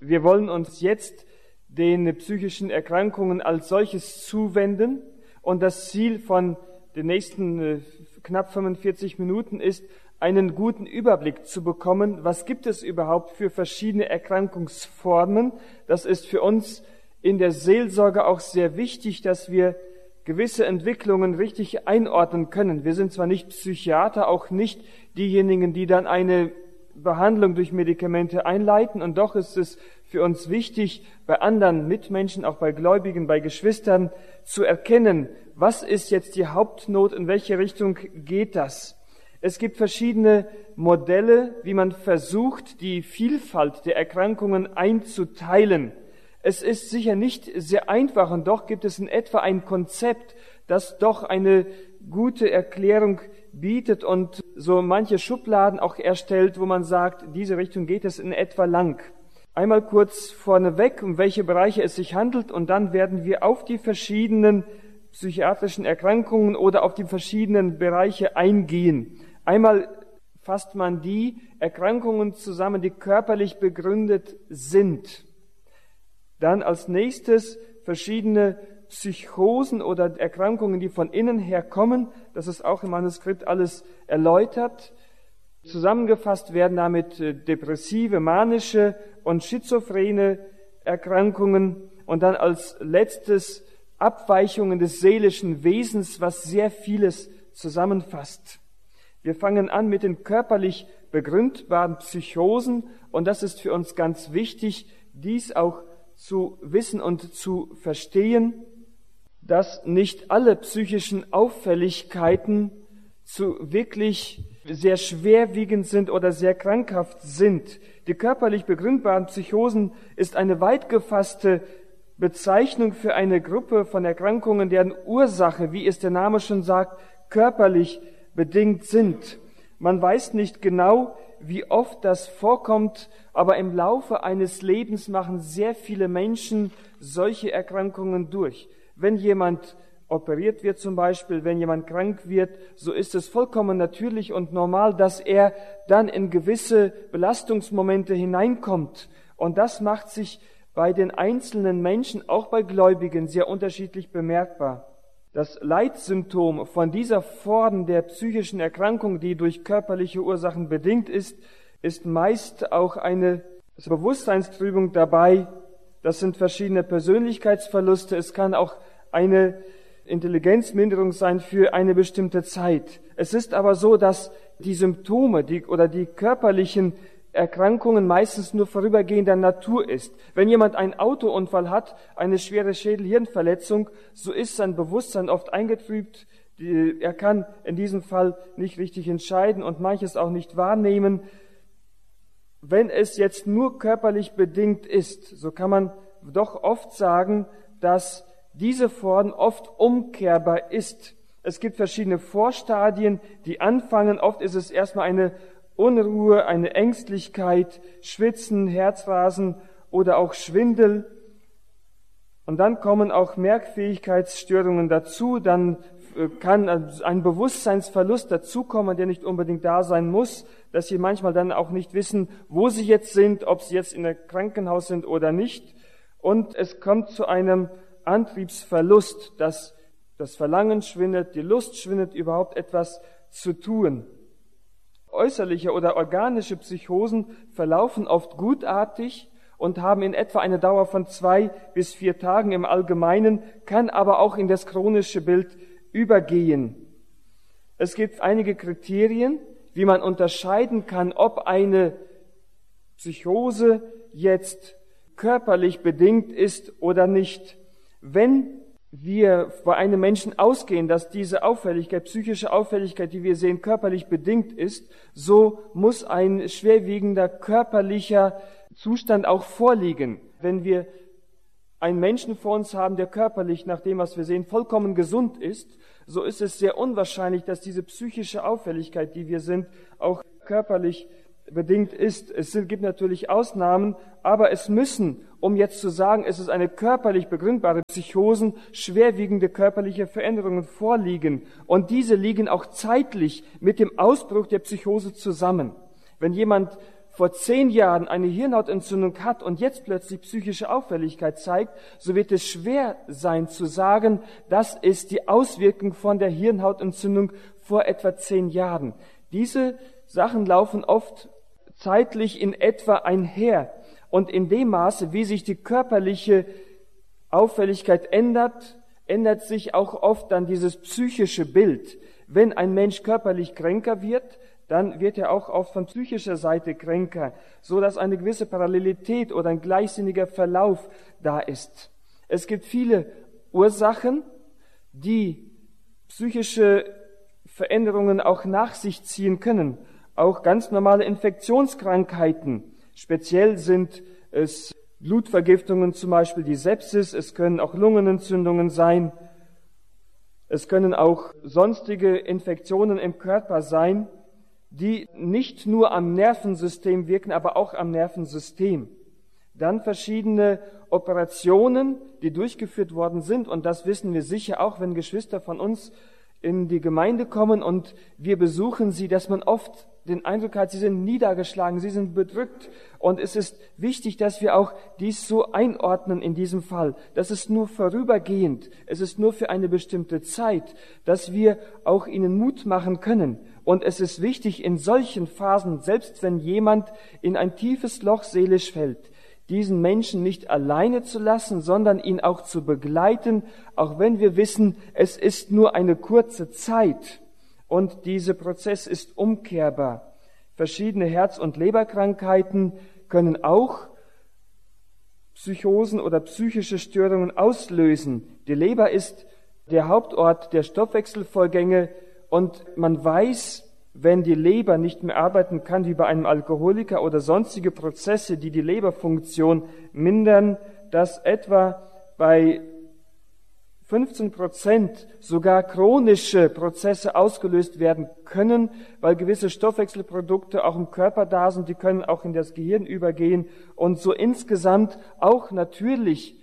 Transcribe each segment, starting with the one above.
Wir wollen uns jetzt den psychischen Erkrankungen als solches zuwenden und das Ziel von den nächsten knapp 45 Minuten ist, einen guten Überblick zu bekommen, was gibt es überhaupt für verschiedene Erkrankungsformen. Das ist für uns in der Seelsorge auch sehr wichtig, dass wir gewisse Entwicklungen richtig einordnen können. Wir sind zwar nicht Psychiater, auch nicht diejenigen, die dann eine Behandlung durch Medikamente einleiten, und doch ist es für uns wichtig, bei anderen Mitmenschen, auch bei Gläubigen, bei Geschwistern, zu erkennen, was ist jetzt die Hauptnot, in welche Richtung geht das? Es gibt verschiedene Modelle, wie man versucht, die Vielfalt der Erkrankungen einzuteilen. Es ist sicher nicht sehr einfach, und doch gibt es in etwa ein Konzept, das doch eine gute Erklärung bietet und so manche Schubladen auch erstellt, wo man sagt, diese Richtung geht es in etwa lang. Einmal kurz vorneweg, um welche Bereiche es sich handelt, und dann werden wir auf die verschiedenen psychiatrischen Erkrankungen oder auf die verschiedenen Bereiche eingehen. Einmal fasst man die Erkrankungen zusammen, die körperlich begründet sind. Dann als nächstes verschiedene Psychosen oder Erkrankungen, die von innen her kommen. Das ist auch im Manuskript alles erläutert. Zusammengefasst werden damit depressive, manische und schizophrene Erkrankungen. Und dann als letztes Abweichungen des seelischen Wesens, was sehr vieles zusammenfasst. Wir fangen an mit den körperlich begründbaren Psychosen, und das ist für uns ganz wichtig, dies auch zu wissen und zu verstehen, dass nicht alle psychischen Auffälligkeiten zu wirklich sehr schwerwiegend sind oder sehr krankhaft sind. Die körperlich begründbaren Psychosen ist eine weit gefasste Bezeichnung für eine Gruppe von Erkrankungen, deren Ursache, wie es der Name schon sagt, körperlich bedingt sind. Man weiß nicht genau, wie oft das vorkommt, aber im Laufe eines Lebens machen sehr viele Menschen solche Erkrankungen durch. Wenn jemand operiert wird zum Beispiel, wenn jemand krank wird, so ist es vollkommen natürlich und normal, dass er dann in gewisse Belastungsmomente hineinkommt. Und das macht sich bei den einzelnen Menschen, auch bei Gläubigen, sehr unterschiedlich bemerkbar. Das Leitsymptom von dieser Form der psychischen Erkrankung, die durch körperliche Ursachen bedingt ist, ist meist auch eine Bewusstseinstrübung dabei. Das sind verschiedene Persönlichkeitsverluste. Es kann auch eine Intelligenzminderung sein für eine bestimmte Zeit. Es ist aber so, dass die Symptome die körperlichen Erkrankungen meistens nur vorübergehender Natur ist. Wenn jemand einen Autounfall hat, eine schwere Schädel-Hirnverletzung, so ist sein Bewusstsein oft eingetrübt. Er kann in diesem Fall nicht richtig entscheiden und manches auch nicht wahrnehmen. Wenn es jetzt nur körperlich bedingt ist, so kann man doch oft sagen, dass diese Form oft umkehrbar ist. Es gibt verschiedene Vorstadien, die anfangen. Oft ist es erstmal eine Unruhe, eine Ängstlichkeit, Schwitzen, Herzrasen oder auch Schwindel. Und dann kommen auch Merkfähigkeitsstörungen dazu. Dann kann ein Bewusstseinsverlust dazukommen, der nicht unbedingt da sein muss, dass sie manchmal dann auch nicht wissen, wo sie jetzt sind, ob sie jetzt in einem Krankenhaus sind oder nicht. Und es kommt zu einem Antriebsverlust, dass das Verlangen schwindet, die Lust schwindet, überhaupt etwas zu tun. Äußerliche oder organische Psychosen verlaufen oft gutartig und haben in etwa eine Dauer von 2 bis 4 Tagen im Allgemeinen, kann aber auch in das chronische Bild übergehen. Es gibt einige Kriterien, wie man unterscheiden kann, ob eine Psychose jetzt körperlich bedingt ist oder nicht. Wenn wir bei einem Menschen ausgehen, dass diese Auffälligkeit, psychische Auffälligkeit, die wir sehen, körperlich bedingt ist, so muss ein schwerwiegender körperlicher Zustand auch vorliegen. Wenn wir einen Menschen vor uns haben, der körperlich, nach dem, was wir sehen, vollkommen gesund ist, so ist es sehr unwahrscheinlich, dass diese psychische Auffälligkeit, die wir sind, auch körperlich bedingt ist. Es gibt natürlich Ausnahmen, aber es müssen, um jetzt zu sagen, es ist eine körperlich begründbare Psychosen, schwerwiegende körperliche Veränderungen vorliegen. Und diese liegen auch zeitlich mit dem Ausbruch der Psychose zusammen. Wenn jemand vor 10 Jahren eine Hirnhautentzündung hat und jetzt plötzlich psychische Auffälligkeit zeigt, so wird es schwer sein zu sagen, das ist die Auswirkung von der Hirnhautentzündung vor etwa 10 Jahren. Diese Sachen laufen oft zeitlich in etwa einher. Und in dem Maße, wie sich die körperliche Auffälligkeit ändert, ändert sich auch oft dann dieses psychische Bild. Wenn ein Mensch körperlich kränker wird, dann wird er auch oft von psychischer Seite kränker, so dass eine gewisse Parallelität oder ein gleichsinniger Verlauf da ist. Es gibt viele Ursachen, die psychische Veränderungen auch nach sich ziehen können. Auch ganz normale Infektionskrankheiten. Speziell sind es Blutvergiftungen, zum Beispiel die Sepsis. Es können auch Lungenentzündungen sein. Es können auch sonstige Infektionen im Körper sein, die nicht nur am Nervensystem wirken, aber auch am Nervensystem. Dann verschiedene Operationen, die durchgeführt worden sind. Und das wissen wir sicher auch, wenn Geschwister von uns in die Gemeinde kommen und wir besuchen sie, dass man oft den Eindruck hat, sie sind niedergeschlagen, sie sind bedrückt. Und es ist wichtig, dass wir auch dies so einordnen in diesem Fall. Das ist nur vorübergehend, es ist nur für eine bestimmte Zeit, dass wir auch ihnen Mut machen können. Und es ist wichtig, in solchen Phasen, selbst wenn jemand in ein tiefes Loch seelisch fällt, diesen Menschen nicht alleine zu lassen, sondern ihn auch zu begleiten, auch wenn wir wissen, es ist nur eine kurze Zeit und dieser Prozess ist umkehrbar. Verschiedene Herz- und Leberkrankheiten können auch Psychosen oder psychische Störungen auslösen. Die Leber ist der Hauptort der Stoffwechselvorgänge und man weiß, wenn die Leber nicht mehr arbeiten kann, wie bei einem Alkoholiker oder sonstige Prozesse, die die Leberfunktion mindern, dass etwa bei 15% sogar chronische Prozesse ausgelöst werden können, weil gewisse Stoffwechselprodukte auch im Körper da sind, die können auch in das Gehirn übergehen und so insgesamt auch natürlich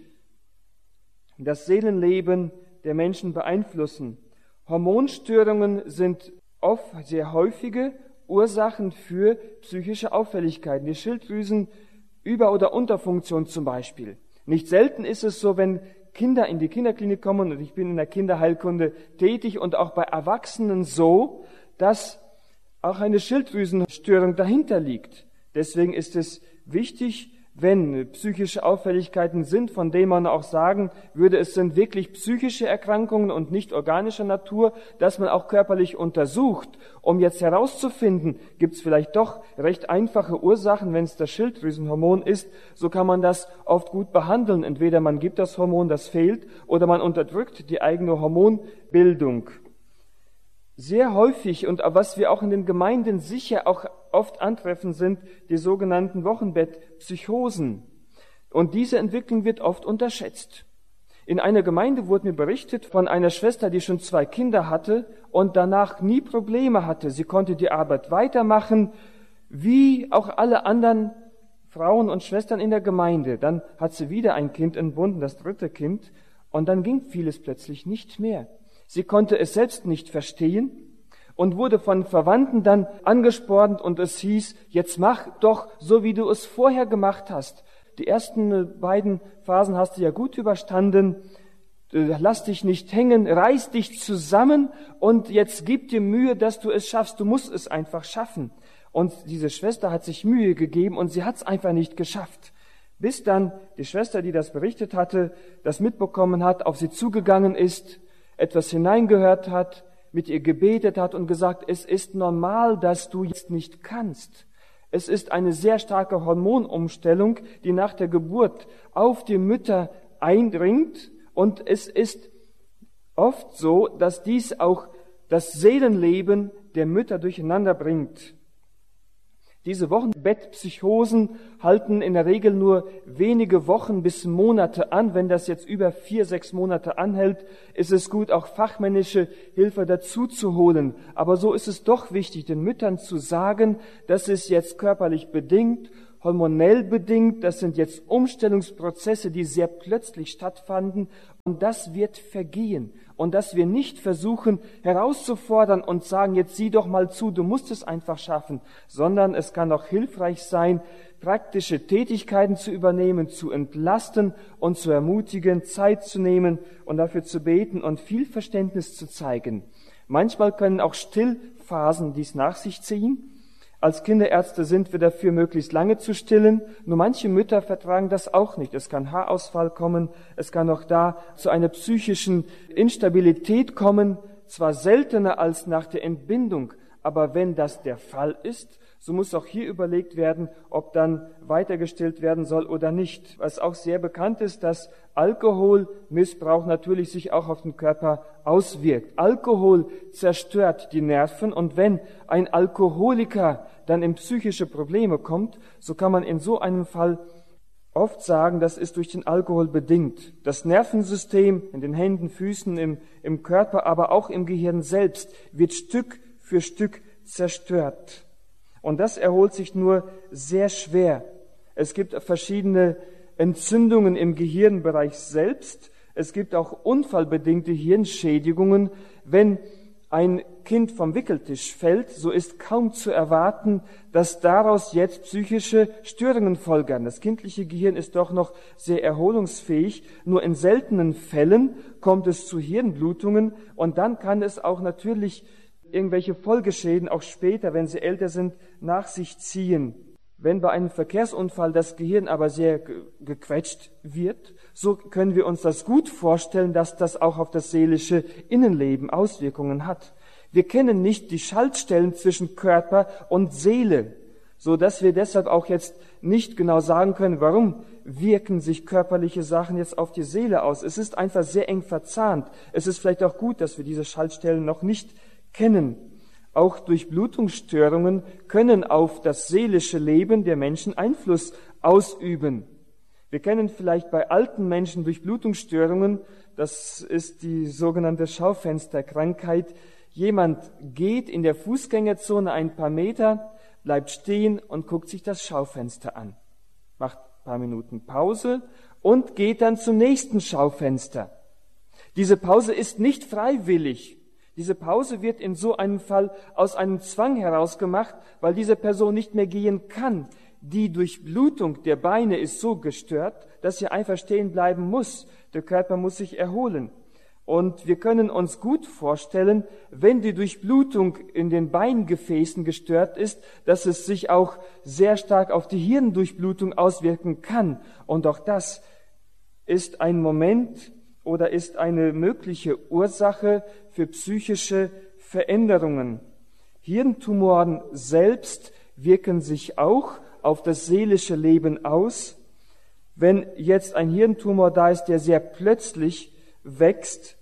das Seelenleben der Menschen beeinflussen. Hormonstörungen sind oft sehr häufige Ursachen für psychische Auffälligkeiten. Die Schilddrüsenüber- oder Unterfunktion zum Beispiel. Nicht selten ist es so, wenn Kinder in die Kinderklinik kommen, und ich bin in der Kinderheilkunde tätig, und auch bei Erwachsenen so, dass auch eine Schilddrüsenstörung dahinter liegt. Deswegen ist es wichtig, wenn psychische Auffälligkeiten sind, von denen man auch sagen würde, es sind wirklich psychische Erkrankungen und nicht organischer Natur, dass man auch körperlich untersucht, um jetzt herauszufinden, gibt es vielleicht doch recht einfache Ursachen, wenn es das Schilddrüsenhormon ist, so kann man das oft gut behandeln. Entweder man gibt das Hormon, das fehlt, oder man unterdrückt die eigene Hormonbildung. Sehr häufig und was wir auch in den Gemeinden sicher auch oft antreffen, sind die sogenannten Wochenbettpsychosen. Und diese Entwicklung wird oft unterschätzt. In einer Gemeinde wurde mir berichtet von einer Schwester, die schon 2 Kinder hatte und danach nie Probleme hatte. Sie konnte die Arbeit weitermachen, wie auch alle anderen Frauen und Schwestern in der Gemeinde. Dann hat sie wieder ein Kind entbunden, das 3. Kind, und dann ging vieles plötzlich nicht mehr. Sie konnte es selbst nicht verstehen und wurde von Verwandten dann angespornt und es hieß, jetzt mach doch so, wie du es vorher gemacht hast. Die ersten beiden Phasen hast du ja gut überstanden. Lass dich nicht hängen, reiß dich zusammen und jetzt gib dir Mühe, dass du es schaffst. Du musst es einfach schaffen. Und diese Schwester hat sich Mühe gegeben und sie hat es einfach nicht geschafft. Bis dann die Schwester, die das berichtet hatte, das mitbekommen hat, auf sie zugegangen ist, etwas hineingehört hat, mit ihr gebetet hat und gesagt, es ist normal, dass du jetzt nicht kannst. Es ist eine sehr starke Hormonumstellung, die nach der Geburt auf die Mütter eindringt und es ist oft so, dass dies auch das Seelenleben der Mütter durcheinander bringt. Diese Wochenbettpsychosen halten in der Regel nur wenige Wochen bis Monate an. Wenn das jetzt über 4-6 Monate anhält, ist es gut, auch fachmännische Hilfe dazu zu holen. Aber so ist es doch wichtig, den Müttern zu sagen, das ist jetzt körperlich bedingt, hormonell bedingt, das sind jetzt Umstellungsprozesse, die sehr plötzlich stattfanden und das wird vergehen. und dass wir nicht versuchen herauszufordern und sagen, jetzt sieh doch mal zu, du musst es einfach schaffen, sondern es kann auch hilfreich sein, praktische Tätigkeiten zu übernehmen, zu entlasten und zu ermutigen, Zeit zu nehmen und dafür zu beten und viel Verständnis zu zeigen. Manchmal können auch Stillphasen dies nach sich ziehen. Als Kinderärzte sind wir dafür, möglichst lange zu stillen. Nur manche Mütter vertragen das auch nicht. Es kann Haarausfall kommen. Es kann auch da zu einer psychischen Instabilität kommen. Zwar seltener als nach der Entbindung, aber wenn das der Fall ist, so muss auch hier überlegt werden, ob dann weiter gestillt werden soll oder nicht. Was auch sehr bekannt ist, dass Alkoholmissbrauch natürlich sich auch auf den Körper auswirkt. Alkohol zerstört die Nerven und wenn ein Alkoholiker dann in psychische Probleme kommt, so kann man in so einem Fall oft sagen, das ist durch den Alkohol bedingt. Das Nervensystem in den Händen, Füßen, im Körper, aber auch im Gehirn selbst wird Stück für Stück zerstört. Und das erholt sich nur sehr schwer. Es gibt verschiedene Entzündungen im Gehirnbereich selbst. Es gibt auch unfallbedingte Hirnschädigungen. Wenn ein Kind vom Wickeltisch fällt, so ist kaum zu erwarten, dass daraus jetzt psychische Störungen folgern. Das kindliche Gehirn ist doch noch sehr erholungsfähig. Nur in seltenen Fällen kommt es zu Hirnblutungen und dann kann es auch natürlich irgendwelche Folgeschäden auch später, wenn sie älter sind, nach sich ziehen. Wenn bei einem Verkehrsunfall das Gehirn aber sehr gequetscht wird, so können wir uns das gut vorstellen, dass das auch auf das seelische Innenleben Auswirkungen hat. Wir kennen nicht die Schaltstellen zwischen Körper und Seele, so dass wir deshalb auch jetzt nicht genau sagen können, warum wirken sich körperliche Sachen jetzt auf die Seele aus. Es ist einfach sehr eng verzahnt. Es ist vielleicht auch gut, dass wir diese Schaltstellen noch nicht kennen. Auch Durchblutungsstörungen können auf das seelische Leben der Menschen Einfluss ausüben. Wir kennen vielleicht bei alten Menschen Durchblutungsstörungen, das ist die sogenannte Schaufensterkrankheit. Jemand geht in der Fußgängerzone ein paar Meter, bleibt stehen und guckt sich das Schaufenster an, macht ein paar Minuten Pause und geht dann zum nächsten Schaufenster. Diese Pause ist nicht freiwillig. Diese Pause wird in so einem Fall aus einem Zwang heraus gemacht, weil diese Person nicht mehr gehen kann. Die Durchblutung der Beine ist so gestört, dass sie einfach stehen bleiben muss. Der Körper muss sich erholen. Und wir können uns gut vorstellen, wenn die Durchblutung in den Beingefäßen gestört ist, dass es sich auch sehr stark auf die Hirndurchblutung auswirken kann. Und auch das ist ein Moment oder ist eine mögliche Ursache für psychische Veränderungen. Hirntumoren selbst wirken sich auch auf das seelische Leben aus. Wenn jetzt ein Hirntumor da ist, der sehr plötzlich wächst,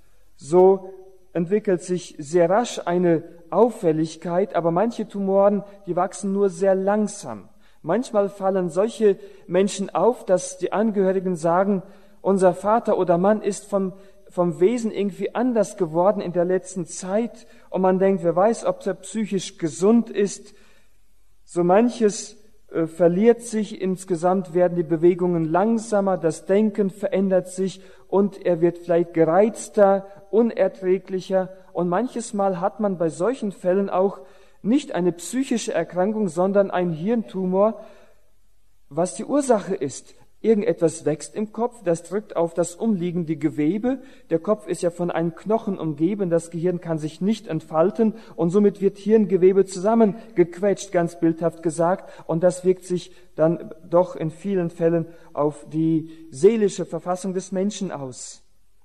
so entwickelt sich sehr rasch eine Auffälligkeit, aber manche Tumoren, die wachsen nur sehr langsam. Manchmal fallen solche Menschen auf, dass die Angehörigen sagen, unser Vater oder Mann ist vom Wesen irgendwie anders geworden in der letzten Zeit und man denkt, wer weiß, ob er psychisch gesund ist. So manches verliert sich, insgesamt werden die Bewegungen langsamer, das Denken verändert sich und er wird vielleicht gereizter, unerträglicher und manches Mal hat man bei solchen Fällen auch nicht eine psychische Erkrankung, sondern ein Hirntumor, was die Ursache ist. Irgendetwas wächst im Kopf, das drückt auf das umliegende Gewebe. Der Kopf ist ja von einem Knochen umgeben, das Gehirn kann sich nicht entfalten und somit wird Hirngewebe zusammengequetscht, ganz bildhaft gesagt. Und das wirkt sich dann doch in vielen Fällen auf die seelische Verfassung des Menschen aus.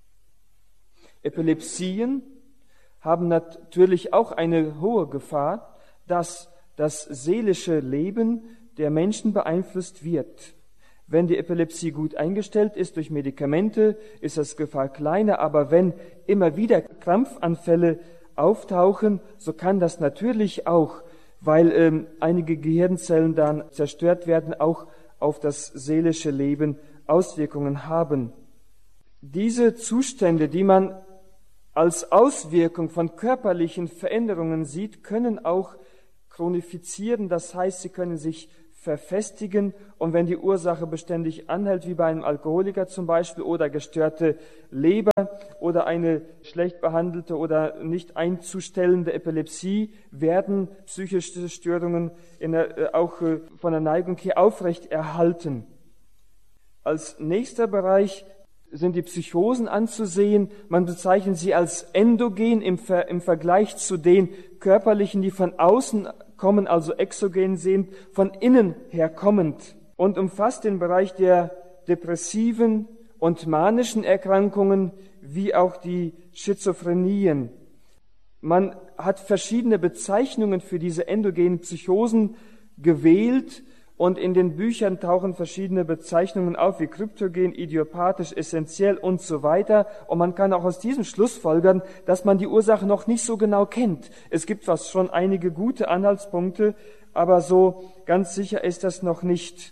Epilepsien haben natürlich auch eine hohe Gefahr, dass das seelische Leben der Menschen beeinflusst wird. Wenn die Epilepsie gut eingestellt ist durch Medikamente, ist das Gefahr kleiner, aber wenn immer wieder Krampfanfälle auftauchen, so kann das natürlich auch, weil einige Gehirnzellen dann zerstört werden, auch auf das seelische Leben Auswirkungen haben. Diese Zustände, die man als Auswirkung von körperlichen Veränderungen sieht, können auch chronifizieren, das heißt, sie können sich verfestigen, und wenn die Ursache beständig anhält, wie bei einem Alkoholiker zum Beispiel, oder gestörte Leber oder eine schlecht behandelte oder nicht einzustellende Epilepsie, werden psychische Störungen auch von der Neigung her aufrecht erhalten. Als nächster Bereich sind die Psychosen anzusehen. Man bezeichnet sie als endogen im Vergleich zu den körperlichen, die von außen kommen, also exogen sind, von innen her kommend, und umfasst den Bereich der depressiven und manischen Erkrankungen wie auch die Schizophrenien. Man hat verschiedene Bezeichnungen für diese endogenen Psychosen gewählt, und in den Büchern tauchen verschiedene Bezeichnungen auf, wie kryptogen, idiopathisch, essentiell und so weiter. Und man kann auch aus diesem schlussfolgern, dass man die Ursache noch nicht so genau kennt. Es gibt fast schon einige gute Anhaltspunkte, aber so ganz sicher ist das noch nicht.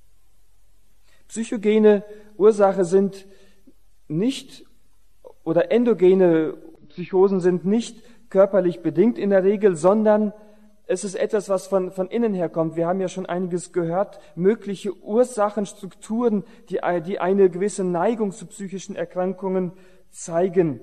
Psychogene Ursache sind nicht, oder endogene Psychosen sind nicht körperlich bedingt in der Regel, sondern es ist etwas, was von innen her kommt. Wir haben ja schon einiges gehört, mögliche Ursachenstrukturen, die eine gewisse Neigung zu psychischen Erkrankungen zeigen.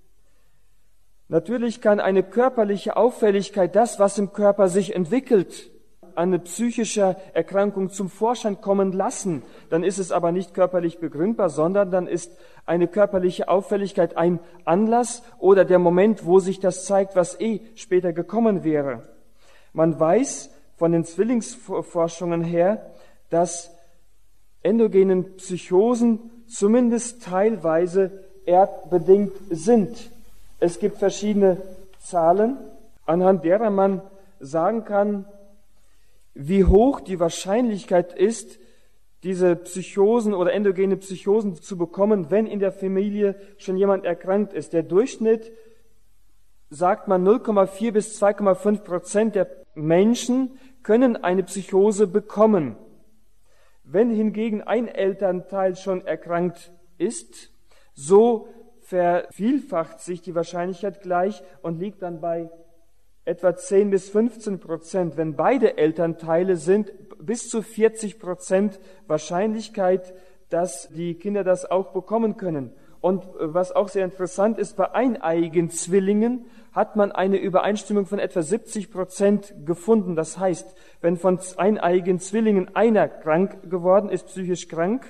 Natürlich kann eine körperliche Auffälligkeit, das, was im Körper sich entwickelt, eine psychische Erkrankung zum Vorschein kommen lassen. Dann ist es aber nicht körperlich begründbar, sondern dann ist eine körperliche Auffälligkeit ein Anlass oder der Moment, wo sich das zeigt, was später gekommen wäre. Man weiß von den Zwillingsforschungen her, dass endogenen Psychosen zumindest teilweise erdbedingt sind. Es gibt verschiedene Zahlen, anhand derer man sagen kann, wie hoch die Wahrscheinlichkeit ist, diese Psychosen oder endogene Psychosen zu bekommen, wenn in der Familie schon jemand erkrankt ist. Der Durchschnitt, sagt man, 0,4 bis 2,5% der Menschen können eine Psychose bekommen. Wenn hingegen ein Elternteil schon erkrankt ist, so vervielfacht sich die Wahrscheinlichkeit gleich und liegt dann bei etwa 10 bis 15%. Wenn beide Elternteile sind, bis zu 40% Wahrscheinlichkeit, dass die Kinder das auch bekommen können. Und was auch sehr interessant ist, bei eineiigen Zwillingen hat man eine Übereinstimmung von etwa 70% gefunden. Das heißt, wenn von eineiigen Zwillingen einer krank geworden ist, psychisch krank,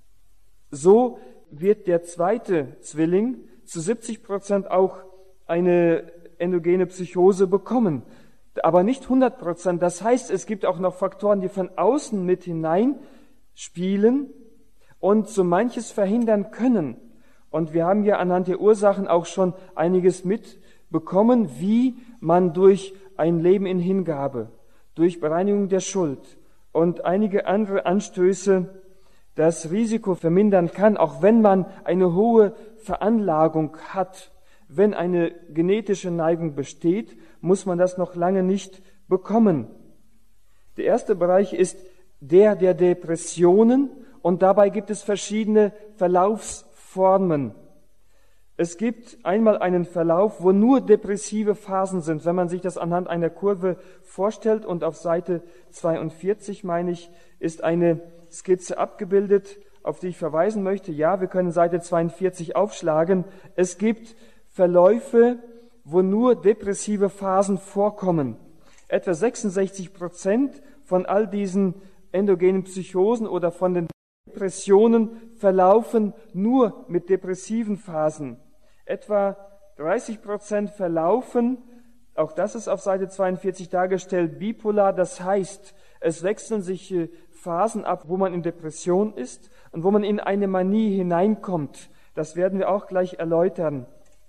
so wird der zweite Zwilling zu 70% auch eine endogene Psychose bekommen. Aber nicht 100%. Das heißt, es gibt auch noch Faktoren, die von außen mit hineinspielen und so manches verhindern können. Und wir haben ja anhand der Ursachen auch schon einiges mitbekommen, wie man durch ein Leben in Hingabe, durch Bereinigung der Schuld und einige andere Anstöße das Risiko vermindern kann, auch wenn man eine hohe Veranlagung hat. Wenn eine genetische Neigung besteht, muss man das noch lange nicht bekommen. Der erste Bereich ist der Depressionen, und dabei gibt es verschiedene Verlaufsformen. Es gibt einmal einen Verlauf, wo nur depressive Phasen sind. Wenn man sich das anhand einer Kurve vorstellt, und auf Seite 42, meine ich, ist eine Skizze abgebildet, auf die ich verweisen möchte. Ja, wir können Seite 42 aufschlagen. Es gibt Verläufe, wo nur depressive Phasen vorkommen. Etwa 66% von all diesen endogenen Psychosen oder von den Depressionen verlaufen nur mit depressiven Phasen. Etwa 30% verlaufen, auch das ist auf Seite 42 dargestellt, bipolar. Das heißt, es wechseln sich Phasen ab, wo man in Depression ist und wo man in eine Manie hineinkommt. Das werden wir auch gleich erläutern.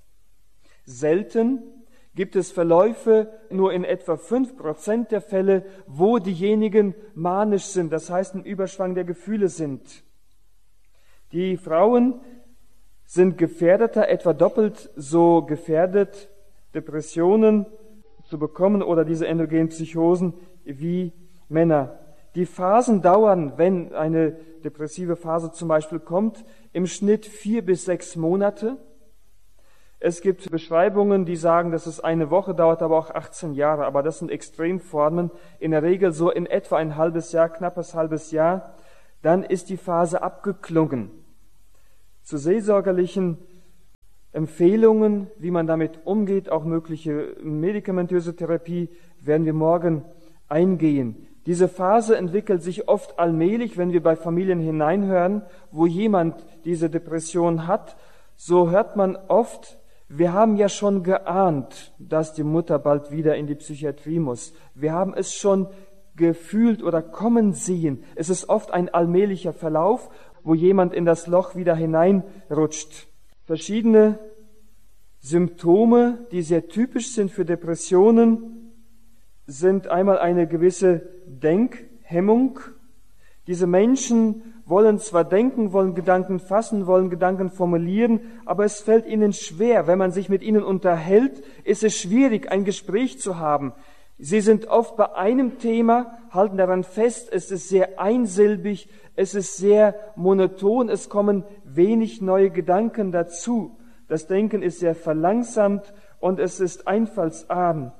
Selten gibt es Verläufe, nur in etwa 5% der Fälle, wo diejenigen manisch sind, das heißt im Überschwang der Gefühle sind. Die Frauen sind gefährdeter, etwa doppelt so gefährdet, Depressionen zu bekommen oder diese endogenen Psychosen wie Männer. Die Phasen dauern, wenn eine depressive Phase zum Beispiel kommt, im Schnitt 4 bis 6 Monate. Es gibt Beschreibungen, die sagen, dass es eine Woche dauert, aber auch 18 Jahre. Aber das sind Extremformen. In der Regel so in etwa ein halbes Jahr, knappes halbes Jahr. Dann ist die Phase abgeklungen. Zu seelsorgerlichen Empfehlungen, wie man damit umgeht, auch mögliche medikamentöse Therapie, werden wir morgen eingehen. Diese Phase entwickelt sich oft allmählich, wenn wir bei Familien hineinhören, wo jemand diese Depression hat. So hört man oft, wir haben ja schon geahnt, dass die Mutter bald wieder in die Psychiatrie muss. Wir haben es schon gefühlt oder kommen sehen. Es ist oft ein allmählicher Verlauf, wo jemand in das Loch wieder hineinrutscht. Verschiedene Symptome, die sehr typisch sind für Depressionen, sind einmal eine gewisse Denkhemmung. Diese Menschen wollen zwar denken, wollen Gedanken fassen, wollen Gedanken formulieren, aber es fällt ihnen schwer. Wenn man sich mit ihnen unterhält, ist es schwierig, ein Gespräch zu haben. Sie sind oft bei einem Thema, halten daran fest, es ist sehr einsilbig, es ist sehr monoton, es kommen wenig neue Gedanken dazu. Das Denken ist sehr verlangsamt und es ist einfallsarm.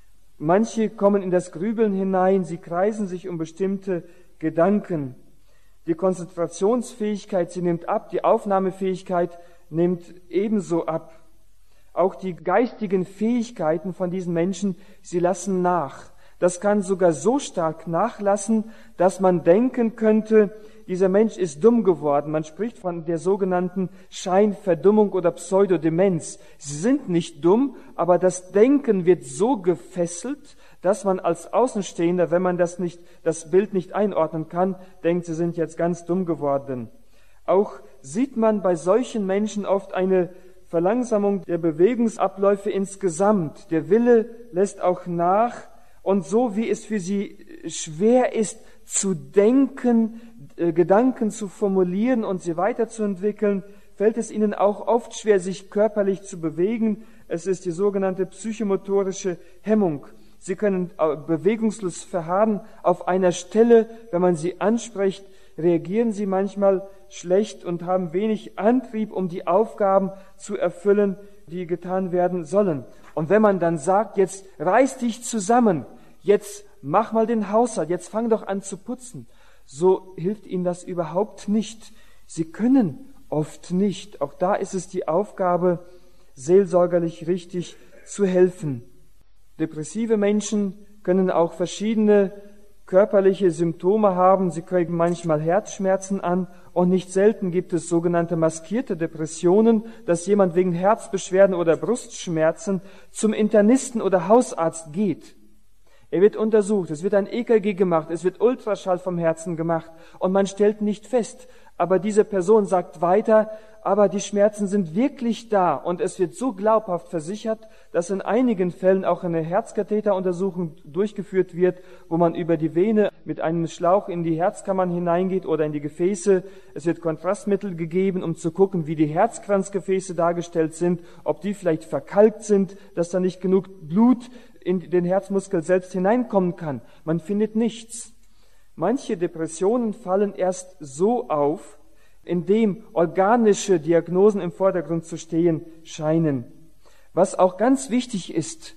Manche kommen in das Grübeln hinein, sie kreisen sich um bestimmte Gedanken. Die Konzentrationsfähigkeit, sie nimmt ab, die Aufnahmefähigkeit nimmt ebenso ab. Auch die geistigen Fähigkeiten von diesen Menschen, sie lassen nach. Das kann sogar so stark nachlassen, dass man denken könnte, dieser Mensch ist dumm geworden. Man spricht von der sogenannten Scheinverdummung oder Pseudodemenz. Sie sind nicht dumm, aber das Denken wird so gefesselt, dass man als Außenstehender, wenn man das Bild nicht einordnen kann, denkt, sie sind jetzt ganz dumm geworden. Auch sieht man bei solchen Menschen oft eine Verlangsamung der Bewegungsabläufe insgesamt. Der Wille lässt auch nach. Und so wie es für sie schwer ist, zu denken, Gedanken zu formulieren und sie weiterzuentwickeln, fällt es ihnen auch oft schwer, sich körperlich zu bewegen. Es ist die sogenannte psychomotorische Hemmung. Sie können bewegungslos verharren auf einer Stelle. Wenn man sie anspricht, reagieren sie manchmal schlecht und haben wenig Antrieb, um die Aufgaben zu erfüllen, die getan werden sollen. Und wenn man dann sagt, jetzt reiß dich zusammen, jetzt mach mal den Haushalt, jetzt fang doch an zu putzen, so hilft ihnen das überhaupt nicht. Sie können oft nicht. Auch da ist es die Aufgabe, seelsorgerlich richtig zu helfen. Depressive Menschen können auch verschiedene körperliche Symptome haben. Sie kriegen manchmal Herzschmerzen an und nicht selten gibt es sogenannte maskierte Depressionen, dass jemand wegen Herzbeschwerden oder Brustschmerzen zum Internisten oder Hausarzt geht. Er wird untersucht, es wird ein EKG gemacht, es wird Ultraschall vom Herzen gemacht und man stellt nicht fest. Aber diese Person sagt weiter, aber die Schmerzen sind wirklich da und es wird so glaubhaft versichert, dass in einigen Fällen auch eine Herzkatheteruntersuchung durchgeführt wird, wo man über die Vene mit einem Schlauch in die Herzkammern hineingeht oder in die Gefäße. Es wird Kontrastmittel gegeben, um zu gucken, wie die Herzkranzgefäße dargestellt sind, ob die vielleicht verkalkt sind, dass da nicht genug Blut in den Herzmuskel selbst hineinkommen kann. Man findet nichts. Manche Depressionen fallen erst so auf, indem organische Diagnosen im Vordergrund zu stehen scheinen. Was auch ganz wichtig ist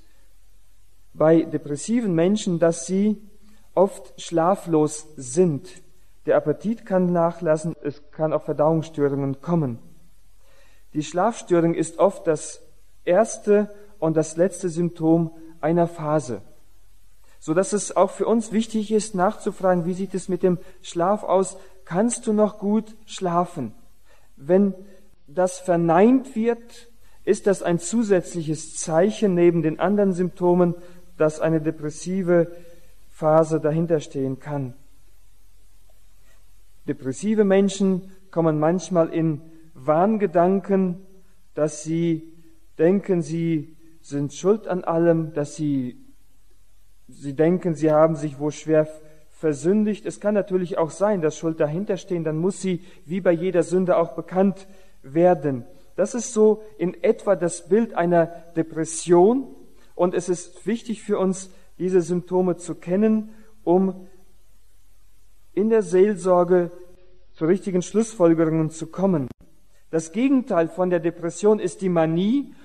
bei depressiven Menschen, dass sie oft schlaflos sind. Der Appetit kann nachlassen, es kann auch Verdauungsstörungen kommen. Die Schlafstörung ist oft das erste und das letzte Symptom einer Phase, so dass es auch für uns wichtig ist, nachzufragen, wie sieht es mit dem Schlaf aus? Kannst du noch gut schlafen? Wenn das verneint wird, ist das ein zusätzliches Zeichen neben den anderen Symptomen, dass eine depressive Phase dahinter stehen kann. Depressive Menschen kommen manchmal in Wahngedanken, dass sie denken, sie sind schuld an allem, dass sie denken, sie haben sich wohl schwer versündigt. Es kann natürlich auch sein, dass Schuld dahinter stehen, dann muss sie wie bei jeder Sünde auch bekannt werden. Das ist so in etwa das Bild einer Depression und es ist wichtig für uns, diese Symptome zu kennen, um in der Seelsorge zu richtigen Schlussfolgerungen zu kommen. Das Gegenteil von der Depression ist die Manie,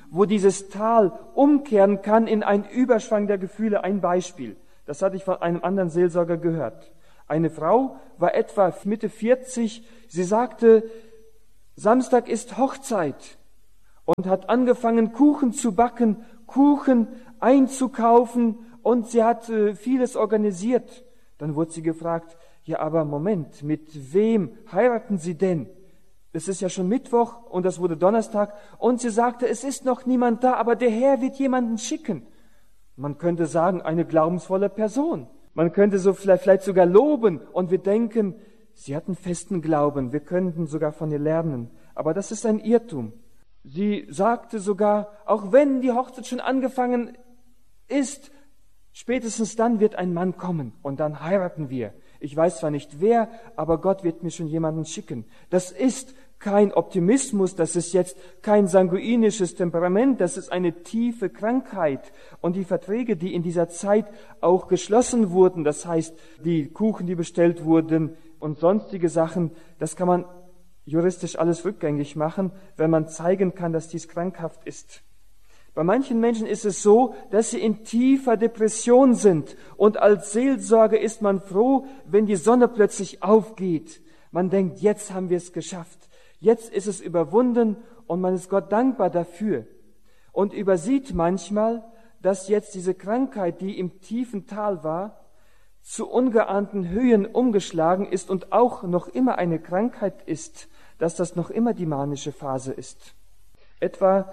wo dieses Tal umkehren kann in einen Überschwang der Gefühle. Ein Beispiel, das hatte ich von einem anderen Seelsorger gehört. Eine Frau war etwa Mitte 40, sie sagte, Samstag ist Hochzeit und hat angefangen, Kuchen zu backen, Kuchen einzukaufen und sie hat vieles organisiert. Dann wurde sie gefragt, ja, aber Moment, mit wem heiraten Sie denn? Es ist ja schon Mittwoch und das wurde Donnerstag und sie sagte, es ist noch niemand da, aber der Herr wird jemanden schicken. Man könnte sagen, eine glaubensvolle Person. Man könnte so vielleicht sogar loben und wir denken, sie hatten festen Glauben, wir könnten sogar von ihr lernen. Aber das ist ein Irrtum. Sie sagte sogar, auch wenn die Hochzeit schon angefangen ist, spätestens dann wird ein Mann kommen und dann heiraten wir. Ich weiß zwar nicht wer, aber Gott wird mir schon jemanden schicken. Das ist kein Optimismus, das ist jetzt kein sanguinisches Temperament, das ist eine tiefe Krankheit. Und die Verträge, die in dieser Zeit auch geschlossen wurden, das heißt, die Kuchen, die bestellt wurden und sonstige Sachen, das kann man juristisch alles rückgängig machen, wenn man zeigen kann, dass dies krankhaft ist. Bei manchen Menschen ist es so, dass sie in tiefer Depression sind und als Seelsorger ist man froh, wenn die Sonne plötzlich aufgeht. Man denkt, jetzt haben wir es geschafft, jetzt ist es überwunden und man ist Gott dankbar dafür und übersieht manchmal, dass jetzt diese Krankheit, die im tiefen Tal war, zu ungeahnten Höhen umgeschlagen ist und auch noch immer eine Krankheit ist, dass das noch immer die manische Phase ist. Etwa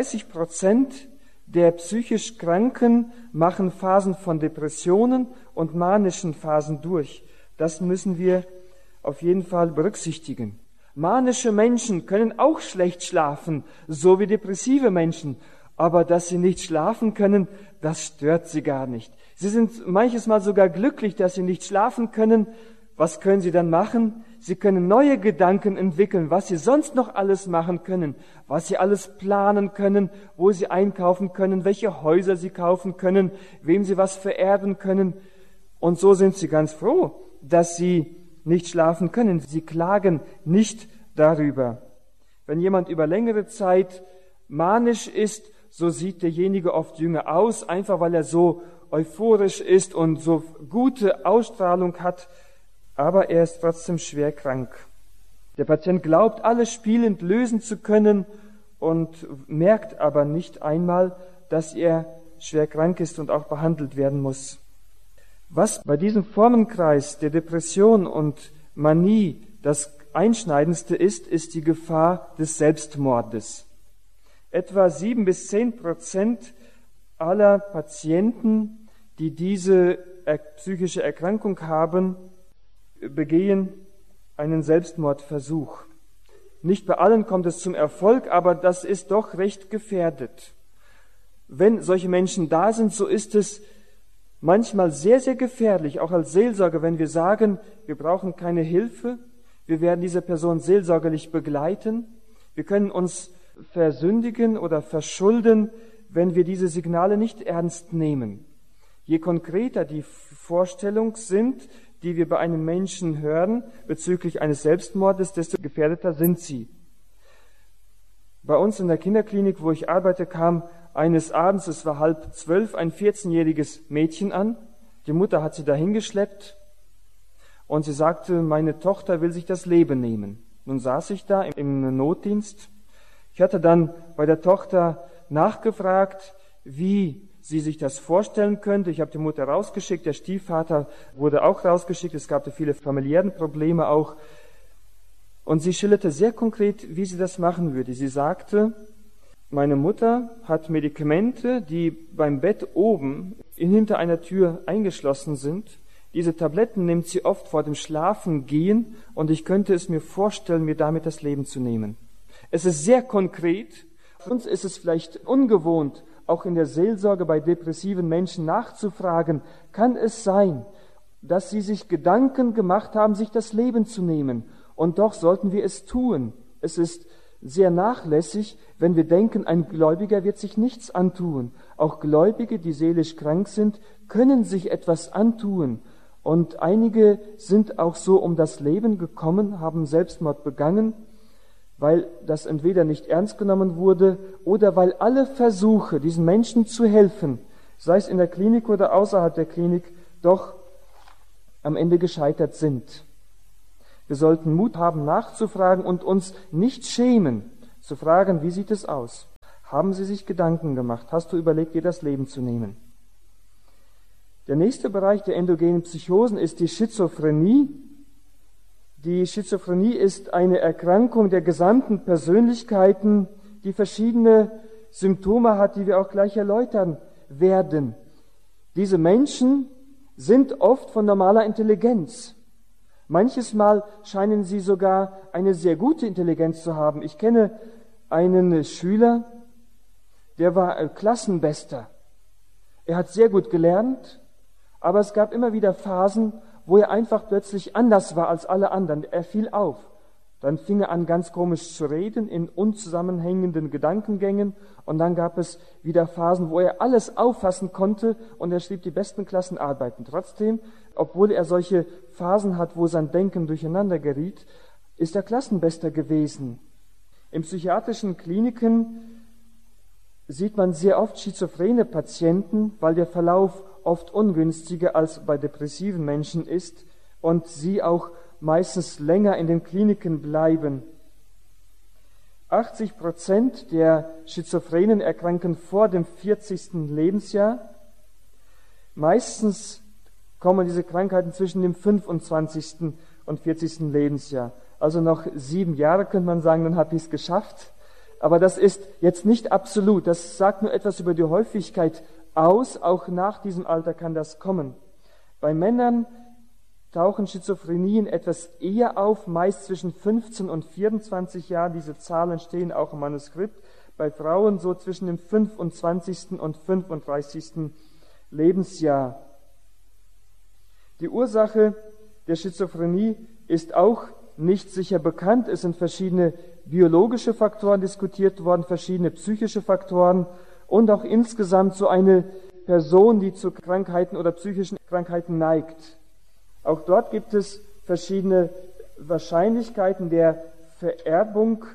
30% der psychisch Kranken machen Phasen von Depressionen und manischen Phasen durch. Das müssen wir auf jeden Fall berücksichtigen. Manische Menschen können auch schlecht schlafen, so wie depressive Menschen. Aber dass sie nicht schlafen können, das stört sie gar nicht. Sie sind manches Mal sogar glücklich, dass sie nicht schlafen können. Was können sie dann machen? Sie können neue Gedanken entwickeln, was sie sonst noch alles machen können, was sie alles planen können, wo sie einkaufen können, welche Häuser sie kaufen können, wem sie was vererben können. Und so sind sie ganz froh, dass sie nicht schlafen können. Sie klagen nicht darüber. Wenn jemand über längere Zeit manisch ist, so sieht derjenige oft jünger aus, einfach weil er so euphorisch ist und so gute Ausstrahlung hat, aber er ist trotzdem schwer krank. Der Patient glaubt, alles spielend lösen zu können und merkt aber nicht einmal, dass er schwer krank ist und auch behandelt werden muss. Was bei diesem Formenkreis der Depression und Manie das Einschneidendste ist, ist die Gefahr des Selbstmordes. Etwa 7-10% aller Patienten, die diese psychische Erkrankung haben, begehen einen Selbstmordversuch. Nicht bei allen kommt es zum Erfolg, aber das ist doch recht gefährdet. Wenn solche Menschen da sind, so ist es manchmal sehr, sehr gefährlich, auch als Seelsorger, wenn wir sagen, wir brauchen keine Hilfe, wir werden diese Person seelsorgerlich begleiten, wir können uns versündigen oder verschulden, wenn wir diese Signale nicht ernst nehmen. Je konkreter die Vorstellungen sind, die wir bei einem Menschen hören bezüglich eines Selbstmordes, desto gefährdeter sind sie. Bei uns in der Kinderklinik, wo ich arbeite, kam eines Abends, es war 11:30, ein 14-jähriges Mädchen an. Die Mutter hat sie dahin geschleppt und sie sagte, meine Tochter will sich das Leben nehmen. Nun saß ich da im Notdienst. Ich hatte dann bei der Tochter nachgefragt, wie sie sich das vorstellen könnte. Ich habe die Mutter rausgeschickt, der Stiefvater wurde auch rausgeschickt. Es gab viele familiären Probleme auch. Und sie schilderte sehr konkret, wie sie das machen würde. Sie sagte, meine Mutter hat Medikamente, die beim Bett oben hinter einer Tür eingeschlossen sind. Diese Tabletten nimmt sie oft vor dem Schlafengehen und ich könnte es mir vorstellen, mir damit das Leben zu nehmen. Es ist sehr konkret. Für uns ist es vielleicht ungewohnt, auch in der Seelsorge bei depressiven Menschen nachzufragen, kann es sein, dass sie sich Gedanken gemacht haben, sich das Leben zu nehmen? Und doch sollten wir es tun. Es ist sehr nachlässig, wenn wir denken, ein Gläubiger wird sich nichts antun. Auch Gläubige, die seelisch krank sind, können sich etwas antun. Und einige sind auch so um das Leben gekommen, haben Selbstmord begangen. weil das entweder nicht ernst genommen wurde oder weil alle Versuche, diesen Menschen zu helfen, sei es in der Klinik oder außerhalb der Klinik, doch am Ende gescheitert sind. Wir sollten Mut haben, nachzufragen und uns nicht schämen, zu fragen, wie sieht es aus? Haben Sie sich Gedanken gemacht? Hast du überlegt, dir das Leben zu nehmen? Der nächste Bereich der endogenen Psychosen ist die Schizophrenie. Die Schizophrenie ist eine Erkrankung der gesamten Persönlichkeiten, die verschiedene Symptome hat, die wir auch gleich erläutern werden. Diese Menschen sind oft von normaler Intelligenz. Manches Mal scheinen sie sogar eine sehr gute Intelligenz zu haben. Ich kenne einen Schüler, der war Klassenbester. Er hat sehr gut gelernt, aber es gab immer wieder Phasen, wo er einfach plötzlich anders war als alle anderen. Er fiel auf. Dann fing er an, ganz komisch zu reden, in unzusammenhängenden Gedankengängen. Und dann gab es wieder Phasen, wo er alles auffassen konnte und er schrieb die besten Klassenarbeiten. Trotzdem, obwohl er solche Phasen hat, wo sein Denken durcheinander geriet, ist er Klassenbester gewesen. In psychiatrischen Kliniken sieht man sehr oft schizophrene Patienten, weil der Verlauf oft ungünstiger als bei depressiven Menschen ist und sie auch meistens länger in den Kliniken bleiben. 80% der Schizophrenen erkranken vor dem 40. Lebensjahr. Meistens kommen diese Krankheiten zwischen dem 25. und 40. Lebensjahr. Also noch 7 Jahre könnte man sagen, dann habe ich es geschafft. Aber das ist jetzt nicht absolut. Das sagt nur etwas über die Häufigkeit aus. Auch nach diesem Alter kann das kommen. Bei Männern tauchen Schizophrenien etwas eher auf, meist zwischen 15 und 24 Jahren. Diese Zahlen stehen auch im Manuskript. Bei Frauen so zwischen dem 25. und 35. Lebensjahr. Die Ursache der Schizophrenie ist auch nicht sicher bekannt. Es sind verschiedene biologische Faktoren diskutiert worden, verschiedene psychische Faktoren und auch insgesamt so eine Person, die zu Krankheiten oder psychischen Krankheiten neigt. Auch dort gibt es verschiedene Wahrscheinlichkeiten der Vererbung.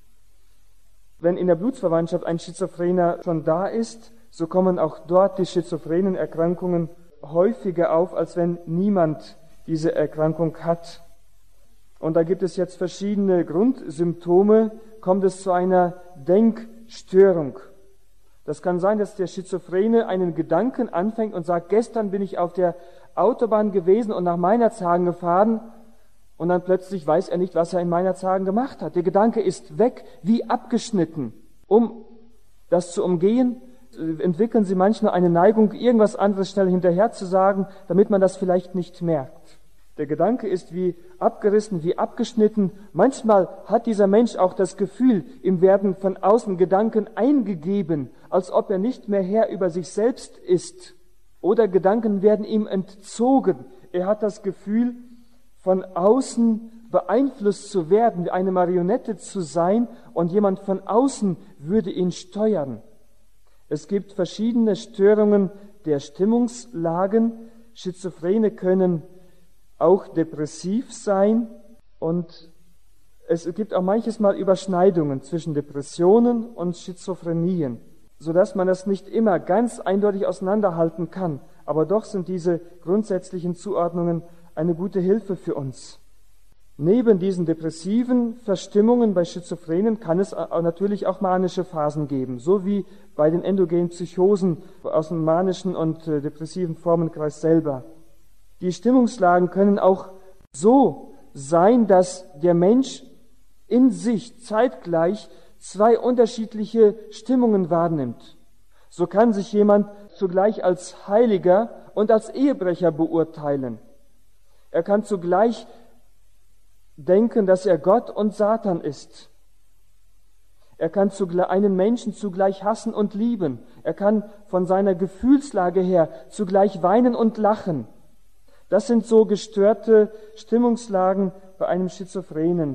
Wenn in der Blutsverwandtschaft ein Schizophrener schon da ist, so kommen auch dort die schizophrenen Erkrankungen häufiger auf, als wenn niemand diese Erkrankung hat. Und da gibt es jetzt verschiedene Grundsymptome. Kommt es zu einer Denkstörung? Das kann sein, dass der Schizophrene einen Gedanken anfängt und sagt, gestern bin ich auf der Autobahn gewesen und nach Meinerzhagen gefahren und dann plötzlich weiß er nicht, was er in Meinerzhagen gemacht hat. Der Gedanke ist weg, wie abgeschnitten. Um das zu umgehen, entwickeln sie manchmal eine Neigung, irgendwas anderes schnell hinterher zu sagen, damit man das vielleicht nicht merkt. Der Gedanke ist wie abgerissen, wie abgeschnitten. Manchmal hat dieser Mensch auch das Gefühl, ihm werden von außen Gedanken eingegeben, als ob er nicht mehr Herr über sich selbst ist. Oder Gedanken werden ihm entzogen. Er hat das Gefühl, von außen beeinflusst zu werden, wie eine Marionette zu sein und jemand von außen würde ihn steuern. Es gibt verschiedene Störungen der Stimmungslagen. Schizophrene können auch depressiv sein und es gibt auch manches Mal Überschneidungen zwischen Depressionen und Schizophrenien, sodass man das nicht immer ganz eindeutig auseinanderhalten kann. Aber doch sind diese grundsätzlichen Zuordnungen eine gute Hilfe für uns. Neben diesen depressiven Verstimmungen bei Schizophrenen kann es natürlich auch manische Phasen geben, so wie bei den endogenen Psychosen aus dem manischen und depressiven Formenkreis selber. Die Stimmungslagen können auch so sein, dass der Mensch in sich zeitgleich 2 unterschiedliche Stimmungen wahrnimmt. So kann sich jemand zugleich als Heiliger und als Ehebrecher beurteilen. Er kann zugleich denken, dass er Gott und Satan ist. Er kann einen Menschen zugleich hassen und lieben. Er kann von seiner Gefühlslage her zugleich weinen und lachen. Das sind so gestörte Stimmungslagen bei einem Schizophrenen.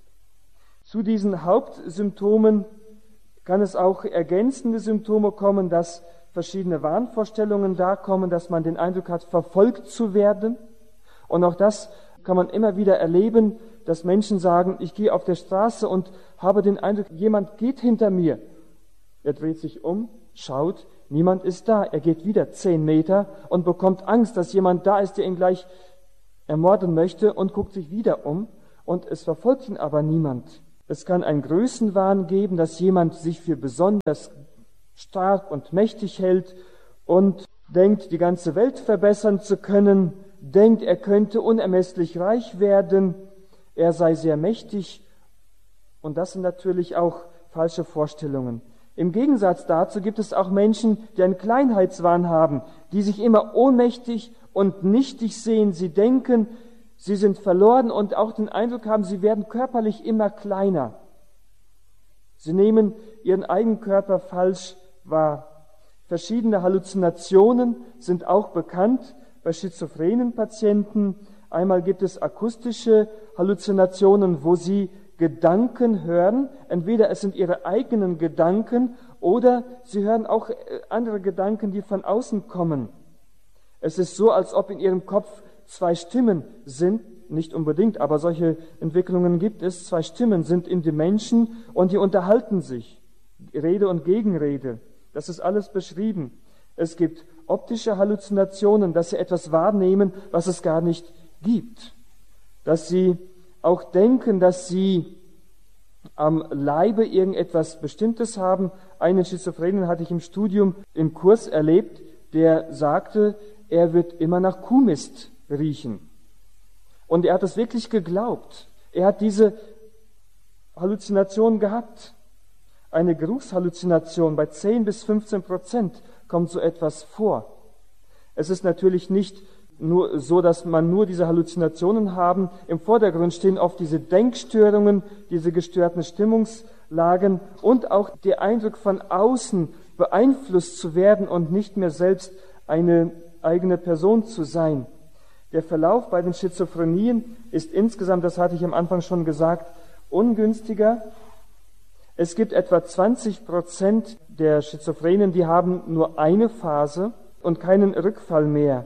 Zu diesen Hauptsymptomen kann es auch ergänzende Symptome kommen, dass verschiedene Wahnvorstellungen da kommen, dass man den Eindruck hat, verfolgt zu werden. Und auch das kann man immer wieder erleben, dass Menschen sagen, ich gehe auf der Straße und habe den Eindruck, jemand geht hinter mir. Er dreht sich um, schaut, niemand ist da. Er geht wieder 10 Meter und bekommt Angst, dass jemand da ist, der ihn gleich ermorden möchte, und guckt sich wieder um, und es verfolgt ihn aber niemand. Es kann einen Größenwahn geben, dass jemand sich für besonders stark und mächtig hält und denkt, die ganze Welt verbessern zu können, denkt, er könnte unermesslich reich werden, er sei sehr mächtig, und das sind natürlich auch falsche Vorstellungen. Im Gegensatz dazu gibt es auch Menschen, die einen Kleinheitswahn haben, die sich immer ohnmächtig und nichtig sehen. Sie denken, sie sind verloren und auch den Eindruck haben, sie werden körperlich immer kleiner. Sie nehmen ihren eigenen Körper falsch wahr. Verschiedene Halluzinationen sind auch bekannt bei schizophrenen Patienten. Einmal gibt es akustische Halluzinationen, wo sie Gedanken hören. Entweder es sind ihre eigenen Gedanken oder sie hören auch andere Gedanken, die von außen kommen. Es ist so, als ob in ihrem Kopf 2 Stimmen sind, nicht unbedingt, aber solche Entwicklungen gibt es. 2 Stimmen sind in den Menschen und die unterhalten sich. Rede und Gegenrede. Das ist alles beschrieben. Es gibt optische Halluzinationen, dass sie etwas wahrnehmen, was es gar nicht gibt. Dass sie auch denken, dass sie am Leibe irgendetwas Bestimmtes haben. Einen Schizophrenen hatte ich im Studium, im Kurs erlebt, der sagte, er wird immer nach Kuhmist riechen. Und er hat es wirklich geglaubt. Er hat diese Halluzination gehabt. Eine Geruchshalluzination bei 10-15% kommt so etwas vor. Es ist natürlich nicht nur so, dass man nur diese Halluzinationen haben. Im Vordergrund stehen oft diese Denkstörungen, diese gestörten Stimmungslagen und auch der Eindruck von außen beeinflusst zu werden und nicht mehr selbst eine eigene Person zu sein. Der Verlauf bei den Schizophrenien ist insgesamt, das hatte ich am Anfang schon gesagt, ungünstiger. Es gibt etwa 20% der Schizophrenen, die haben nur eine Phase und keinen Rückfall mehr.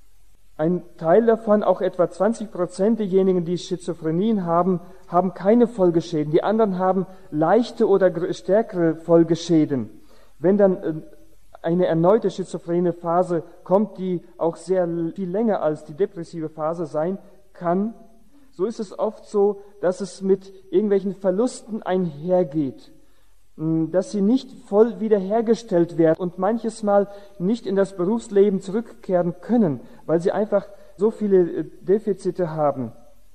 Ein Teil davon, auch etwa 20% derjenigen, die Schizophrenien haben, haben keine Folgeschäden. Die anderen haben leichte oder stärkere Folgeschäden. Wenn dann eine erneute schizophrene Phase kommt, die auch sehr viel länger als die depressive Phase sein kann, so ist es oft so, dass es mit irgendwelchen Verlusten einhergeht, dass sie nicht voll wiederhergestellt werden und manches Mal nicht in das Berufsleben zurückkehren können, weil sie einfach so viele Defizite haben.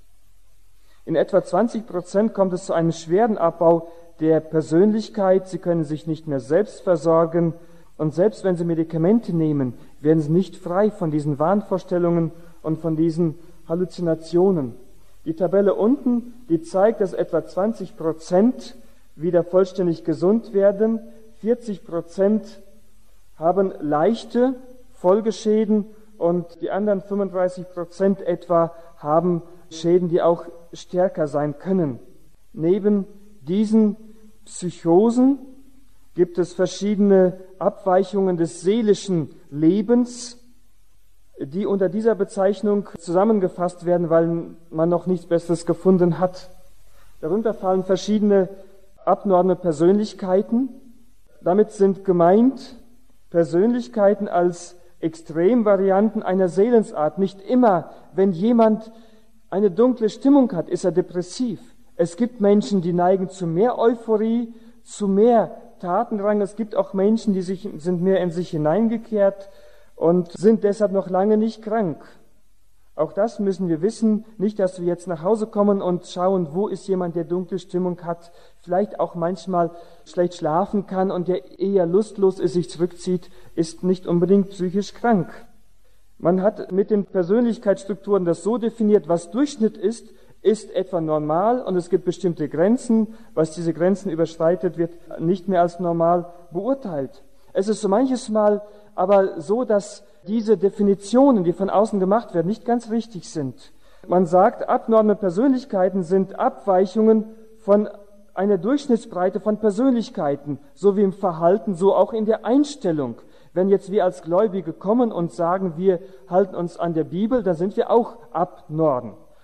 In etwa 20% kommt es zu einem schweren Abbau der Persönlichkeit. Sie können sich nicht mehr selbst versorgen. Und selbst wenn sie Medikamente nehmen, werden sie nicht frei von diesen Wahnvorstellungen und von diesen Halluzinationen. Die Tabelle unten, die zeigt, dass etwa 20% wieder vollständig gesund werden. 40% haben leichte Folgeschäden und die anderen 35% etwa haben Schäden, die auch stärker sein können. Neben diesen Psychosen gibt es verschiedene Abweichungen des seelischen Lebens, die unter dieser Bezeichnung zusammengefasst werden, weil man noch nichts Besseres gefunden hat. Darunter fallen verschiedene abnorme Persönlichkeiten. Damit sind gemeint Persönlichkeiten als Extremvarianten einer Seelensart. Nicht immer, wenn jemand eine dunkle Stimmung hat, ist er depressiv. Es gibt Menschen, die neigen zu mehr Euphorie, zu mehr Tatendrang. Es gibt auch Menschen, die sind mehr in sich hineingekehrt und sind deshalb noch lange nicht krank. Auch das müssen wir wissen. Nicht, dass wir jetzt nach Hause kommen und schauen, wo ist jemand, der dunkle Stimmung hat, vielleicht auch manchmal schlecht schlafen kann und der eher lustlos ist, sich zurückzieht, ist nicht unbedingt psychisch krank. Man hat mit den Persönlichkeitsstrukturen das so definiert, was Durchschnitt ist etwa normal und es gibt bestimmte Grenzen. Was diese Grenzen überschreitet, wird nicht mehr als normal beurteilt. Es ist so manches Mal aber so, dass diese Definitionen, die von außen gemacht werden, nicht ganz richtig sind. Man sagt, abnorme Persönlichkeiten sind Abweichungen von einer Durchschnittsbreite von Persönlichkeiten, so wie im Verhalten, so auch in der Einstellung. Wenn jetzt wir als Gläubige kommen und sagen, wir halten uns an der Bibel, dann sind wir auch abnorm.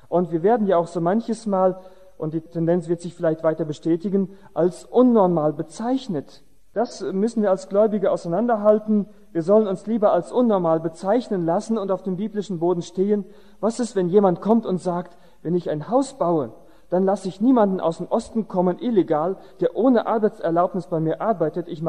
Und wir werden ja auch so manches Mal, und die Tendenz wird sich vielleicht weiter bestätigen, als unnormal bezeichnet. Das müssen wir als Gläubige auseinanderhalten. Wir sollen uns lieber als unnormal bezeichnen lassen und auf dem biblischen Boden stehen. Was ist, wenn jemand kommt und sagt, wenn ich ein Haus baue, dann lasse ich niemanden aus dem Osten kommen, illegal, der ohne Arbeitserlaubnis bei mir arbeitet. Ich